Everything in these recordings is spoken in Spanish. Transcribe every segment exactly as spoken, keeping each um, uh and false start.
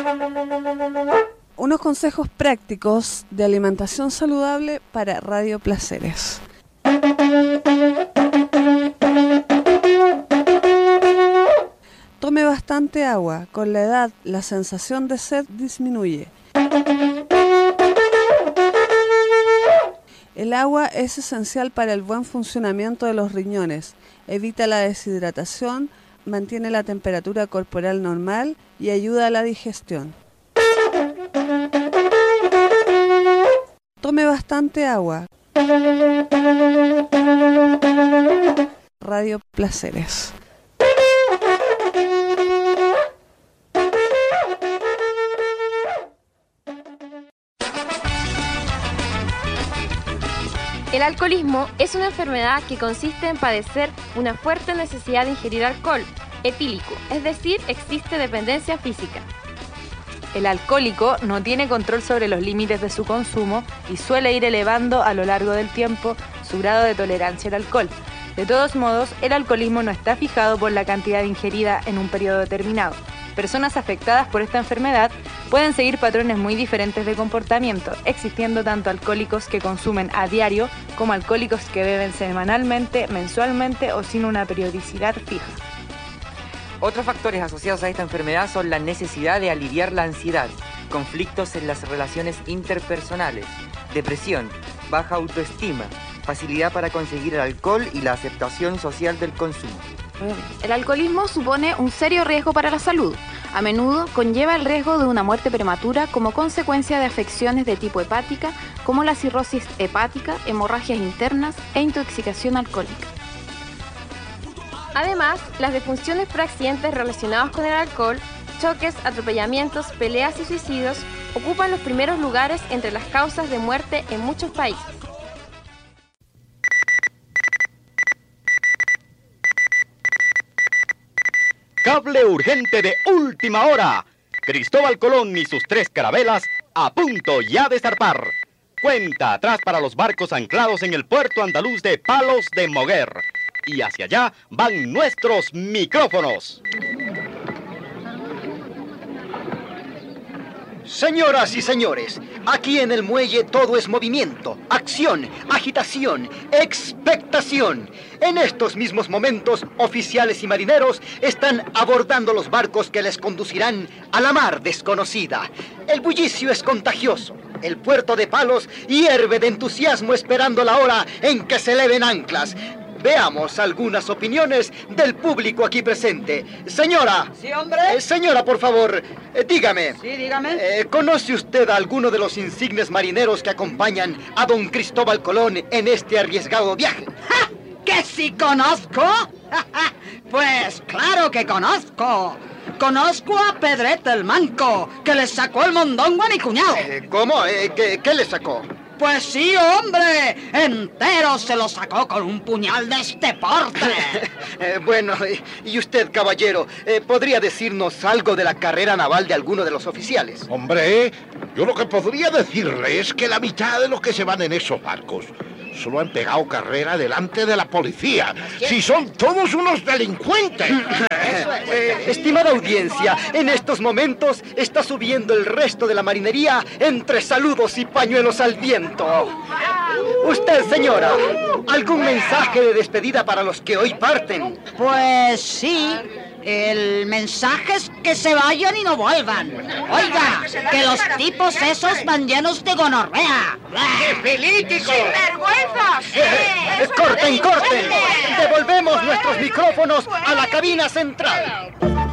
Unos consejos prácticos de alimentación saludable para Radio Placeres. Tome bastante agua. Con la edad, la sensación de sed disminuye. El agua es esencial para el buen funcionamiento de los riñones. Evita la deshidratación, mantiene la temperatura corporal normal y ayuda a la digestión. Tome bastante agua. Radio Placeres. El alcoholismo es una enfermedad que consiste en padecer una fuerte necesidad de ingerir alcohol etílico, es decir, existe dependencia física. El alcohólico no tiene control sobre los límites de su consumo y suele ir elevando a lo largo del tiempo su grado de tolerancia al alcohol. De todos modos, el alcoholismo no está fijado por la cantidad ingerida en un periodo determinado. Personas afectadas por esta enfermedad pueden seguir patrones muy diferentes de comportamiento, existiendo tanto alcohólicos que consumen a diario como alcohólicos que beben semanalmente, mensualmente o sin una periodicidad fija. Otros factores asociados a esta enfermedad son la necesidad de aliviar la ansiedad, conflictos en las relaciones interpersonales, depresión, baja autoestima, facilidad para conseguir el alcohol y la aceptación social del consumo. El alcoholismo supone un serio riesgo para la salud. A menudo conlleva el riesgo de una muerte prematura como consecuencia de afecciones de tipo hepática, como la cirrosis hepática, hemorragias internas e intoxicación alcohólica. Además, las defunciones por accidentes relacionados con el alcohol, choques, atropellamientos, peleas y suicidios ocupan los primeros lugares entre las causas de muerte en muchos países. Cable urgente de última hora. Cristóbal Colón y sus tres carabelas a punto ya de zarpar. Cuenta atrás para los barcos anclados en el puerto andaluz de Palos de Moguer. Y hacia allá van nuestros micrófonos. Señoras y señores, aquí en el muelle todo es movimiento, acción, agitación, expectación. En estos mismos momentos, oficiales y marineros están abordando los barcos que les conducirán a la mar desconocida. El bullicio es contagioso. El puerto de Palos hierve de entusiasmo esperando la hora en que se eleven anclas. Veamos algunas opiniones del público aquí presente. Señora. Sí, hombre. Eh, señora, por favor, eh, dígame. Sí, dígame. Eh, ¿Conoce usted a alguno de los insignes marineros que acompañan a don Cristóbal Colón en este arriesgado viaje? ¡Ja! ¿Que sí conozco? Pues claro que conozco. Conozco a Pedrete el Manco, que le sacó el mondongo a mi cuñado. Eh, ¿Cómo? Eh, ¿qué, ¿Qué le sacó? Pues sí, hombre, entero se lo sacó con un puñal de este porte. eh, bueno, y usted, caballero, eh, ¿podría decirnos algo de la carrera naval de alguno de los oficiales? Hombre, yo lo que podría decirle es que la mitad de los que se van en esos barcos solo han pegado carrera delante de la policía. Si son todos unos delincuentes. eh, estimada audiencia, en estos momentos está subiendo el resto de la marinería entre saludos y pañuelos al viento. Usted, señora, ¿algún mensaje de despedida para los que hoy parten? Pues sí. El mensaje es que se vayan y no vuelvan. Oiga, que los tipos esos van llenos de gonorrea. ¡Qué políticos! ¡Sinvergüenzas! Eh, eh, ¡Corten, corten! Devolvemos nuestros micrófonos a la cabina central.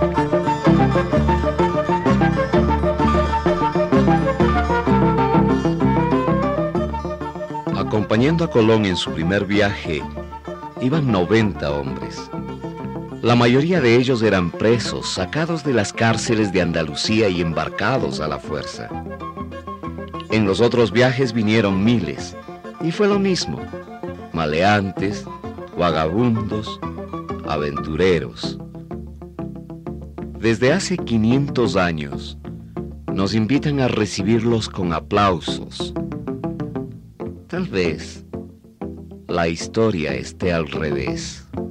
Acompañando a Colón en su primer viaje, iban noventa hombres. La mayoría de ellos eran presos, sacados de las cárceles de Andalucía y embarcados a la fuerza. En los otros viajes vinieron miles, y fue lo mismo: maleantes, vagabundos, aventureros. Desde hace quinientos años, nos invitan a recibirlos con aplausos. Tal vez la historia esté al revés.